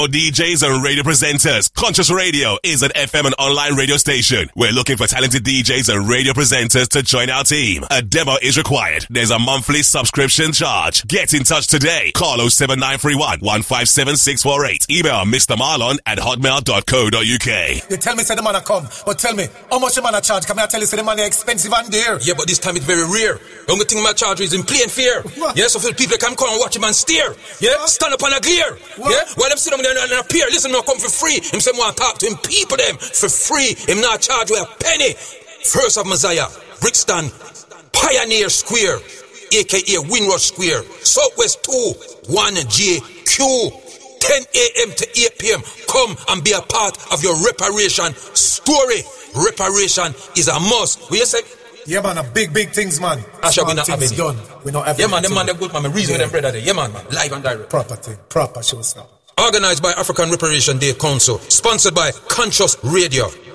For DJs and radio presenters, Conscious Radio is an FM and online radio station. We're looking for talented DJs and radio presenters to join our team. A demo is required. There's a monthly subscription charge. Get in touch today. Call 07931 157 648. Email Mr. Marlon at hotmail.co.uk. You tell me say the man a come, but tell me how much the man a charge? Come here, tell you say the man is expensive and dear. Yeah, but this time it's very rare. The only thing my charge is in plain fear. What? Yeah, so for the people that can come and watch him and stare. Yeah, What? stand up on a glare. What? Yeah, while them sit down there and appear, listen, no come for free. Him say want talk to him, people them for free. Him not charge with a penny. First of Messiah, Brixton, Pioneer Square, aka Windrush Square, Southwest 2, 1JQ. 10 a.m. to 8 p.m. Come and be a part of your reparation story. Reparation is a must. Will you say? Yeah, man, a big things, man. I shall be not things having done. We not Yeah, man, them man, they good, man. Reason with them brother there. Yeah, man. Live and direct. Proper thing. Proper showstopper. Organized by African Reparation Day Council. Sponsored by Conscious Radio.